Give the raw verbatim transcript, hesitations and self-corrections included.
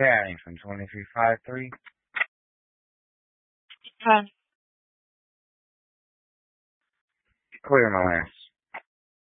Patty from twenty-three five three. Huh. Clear my last.